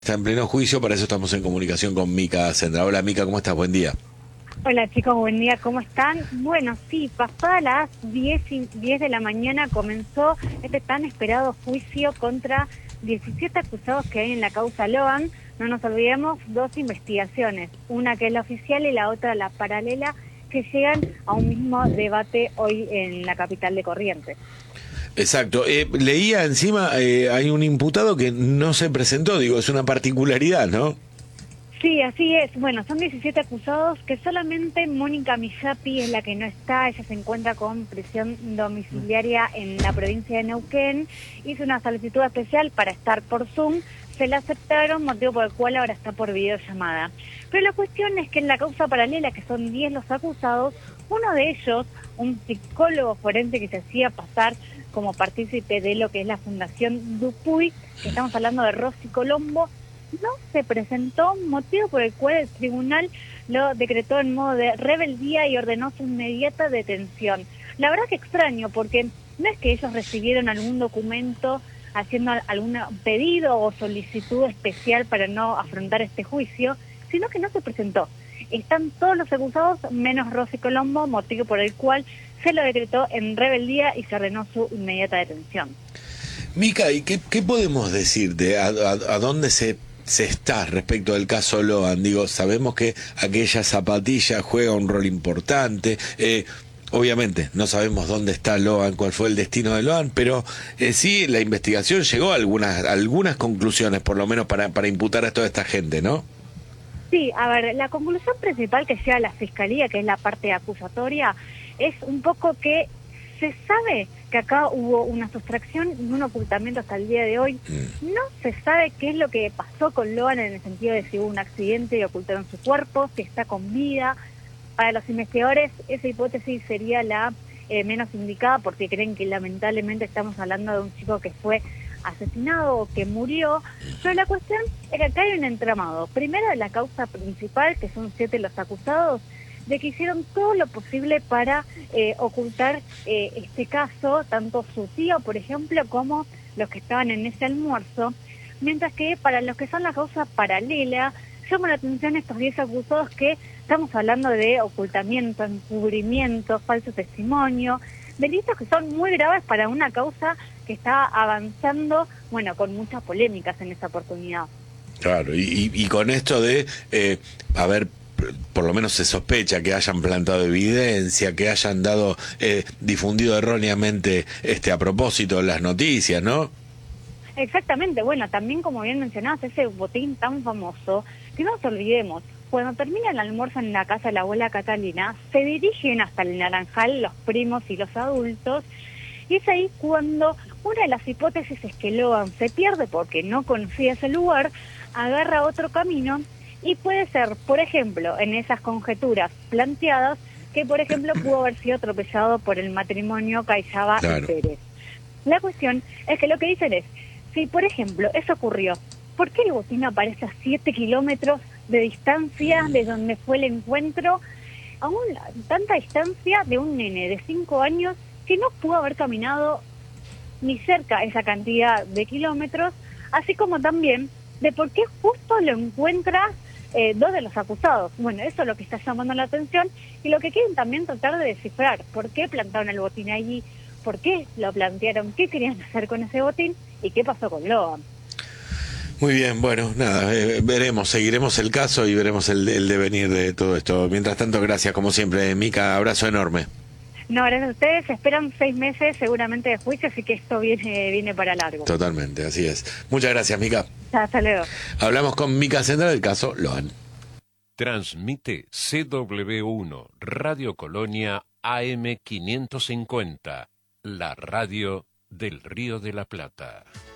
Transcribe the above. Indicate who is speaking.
Speaker 1: Está en pleno juicio, para eso estamos en comunicación con Mica Sendra. Hola Mica, ¿cómo estás? Buen día.
Speaker 2: Hola chicos, buen día, ¿cómo están? Bueno, sí, pasadas las 10 de la mañana comenzó este tan esperado juicio contra 17 acusados que hay en la causa Loan. No nos olvidemos, dos investigaciones, una que es la oficial y la otra la paralela, que llegan a un mismo debate hoy en la capital de Corrientes.
Speaker 1: Exacto. Leía encima, hay un imputado que no se presentó, digo, es una particularidad, ¿no?
Speaker 2: Sí, así es. Bueno, son 17 acusados, que solamente Mónica Millapi es la que no está. Ella se encuentra con prisión domiciliaria en la provincia de Neuquén. Hizo una solicitud especial para estar por Zoom. Se la aceptaron, motivo por el cual ahora está por videollamada. Pero la cuestión es que en la causa paralela, que son 10 los acusados, uno de ellos, un psicólogo forense que se hacía pasar como partícipe de lo que es la Fundación Dupuy, que estamos hablando de Rosy Colombo, no se presentó, motivo por el cual el tribunal lo decretó en modo de rebeldía y ordenó su inmediata detención. La verdad que extraño, porque no es que ellos recibieron algún documento haciendo algún pedido o solicitud especial para no afrontar este juicio, sino que no se presentó. Están todos los acusados menos Rosy Colombo, motivo por el cual se lo decretó en rebeldía y se ordenó su inmediata detención.
Speaker 1: Mica, ¿y qué podemos decir de a dónde se está respecto del caso Loan? Digo, sabemos que aquella zapatilla juega un rol importante. Obviamente, no sabemos dónde está Loan, cuál fue el destino de Loan, pero sí, la investigación llegó a algunas conclusiones, por lo menos para imputar a toda esta gente, ¿no?
Speaker 2: Sí, a ver, la conclusión principal que llega a la Fiscalía, que es la parte acusatoria, es un poco que se sabe que acá hubo una sustracción y un ocultamiento hasta el día de hoy. No se sabe qué es lo que pasó con Loan en el sentido de si hubo un accidente y ocultaron su cuerpo, si está con vida. Para los investigadores, esa hipótesis sería la menos indicada porque creen que lamentablemente estamos hablando de un chico que fue asesinado o que murió, pero la cuestión es que acá hay un entramado. Primero, la causa principal, que son 7 los acusados, de que hicieron todo lo posible para ocultar este caso, tanto su tío, por ejemplo, como los que estaban en ese almuerzo, mientras que para los que son la causa paralela, llama la atención estos 10 acusados que estamos hablando de ocultamiento, encubrimiento, falso testimonio, delitos que son muy graves para una causa que está avanzando, bueno, con muchas polémicas en esta oportunidad.
Speaker 1: Claro, y con esto de, a ver, por lo menos se sospecha que hayan plantado evidencia, que hayan dado, difundido erróneamente a propósito las noticias, ¿no?
Speaker 2: Exactamente, bueno, también como bien mencionabas, ese botín tan famoso, que no nos olvidemos, cuando termina el almuerzo en la casa de la abuela Catalina, se dirigen hasta el Naranjal los primos y los adultos, y es ahí cuando una de las hipótesis es que Loan se pierde porque no conocía ese lugar, agarra otro camino, y puede ser, por ejemplo, en esas conjeturas planteadas, que por ejemplo pudo haber sido atropellado por el matrimonio Cayaba y
Speaker 1: Claro.
Speaker 2: Pérez. La cuestión es que lo que dicen es, si por ejemplo eso ocurrió, ¿por qué el botín aparece a 7 kilómetros de distancia de donde fue el encuentro? A tanta distancia de un nene de 5 años que no pudo haber caminado ni cerca esa cantidad de kilómetros, así como también de por qué justo lo encuentra dos de los acusados. Bueno, eso es lo que está llamando la atención y lo que quieren también tratar de descifrar. ¿Por qué plantaron el botín allí? ¿Por qué lo plantearon? ¿Qué querían hacer con ese botín? ¿Y qué pasó con Loan?
Speaker 1: Muy bien, bueno, nada, veremos, seguiremos el caso y veremos el devenir de todo esto. Mientras tanto, gracias como siempre, Mica, abrazo enorme.
Speaker 2: No, gracias a ustedes. Esperan 6 meses seguramente de juicio, así que esto viene para largo.
Speaker 1: Totalmente, así es. Muchas gracias, Mica.
Speaker 2: Hasta luego.
Speaker 1: Hablamos con Mica Sendra del caso Loan.
Speaker 3: Transmite CW1 Radio Colonia AM 550, la radio del Río de la Plata.